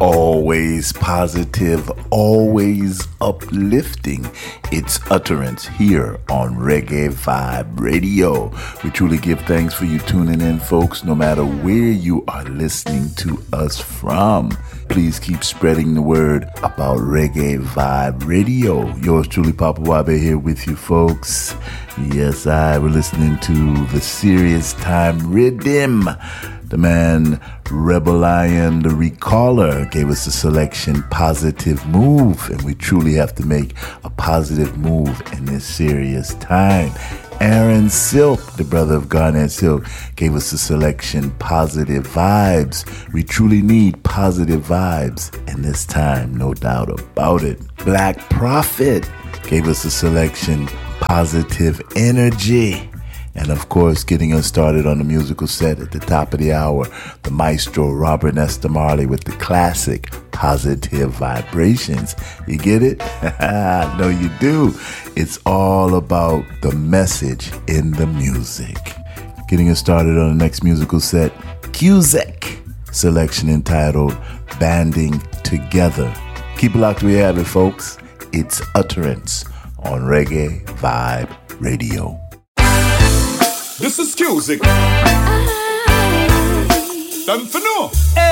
Always positive, always uplifting. It's Utterance here on Reggae Vibe Radio. We truly give thanks for you tuning in, folks, no matter where you are listening to us from. Please keep spreading the word about Reggae Vibe Radio. Yours truly, Papa Wabe, here with you, folks. Yes, we're listening to the Serious Time Rhythm. The man Rebel Lion, the Recaller, gave us a selection, Positive Move, and we truly have to make a positive move in this serious time. Aaron Silk, the brother of Garnett Silk, gave us a selection, Positive Vibes. We truly need positive vibes in this time, no doubt about it. Black Prophet gave us a selection, Positive Energy. And of course, getting us started on the musical set at the top of the hour, the maestro Robert Nesta Marley with the classic Positive Vibrations. You get it? I know you do. It's all about the message in the music. Getting us started on the next musical set, Cusack selection entitled Banding Together. Keep it locked, we have it, folks. It's Utterance on Reggae Vibe Radio. This is Cusack. Them for no.